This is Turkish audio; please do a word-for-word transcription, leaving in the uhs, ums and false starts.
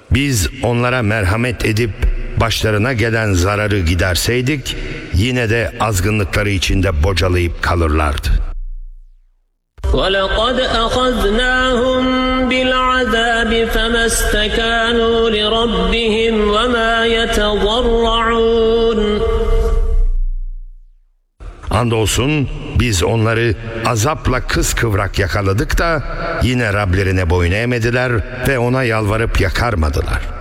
Biz onlara merhamet edip başlarına gelen zararı giderseydik, yine de azgınlıkları içinde bocalayıp kalırlardı. وَلَقَدْ أَخَذْنَاهُمْ بِالْعَذَابِ فَمَا اسْتَكَانُوا لِرَبِّهِمْ وَمَا يَتَضَرَّعُونَ Andolsun biz onları azapla kıskıvrak yakaladık da yine Rablerine boyun eğmediler ve ona yalvarıp yakarmadılar.